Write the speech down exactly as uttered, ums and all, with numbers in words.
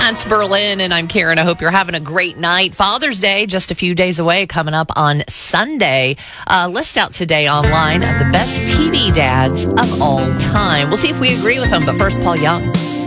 That's Berlin, and I'm Karen. I hope you're having a great night. Father's Day, just a few days away, coming up on Sunday. Uh, list out today online of the best T V dads of all time. We'll see if we agree with them, but first, Paul Young.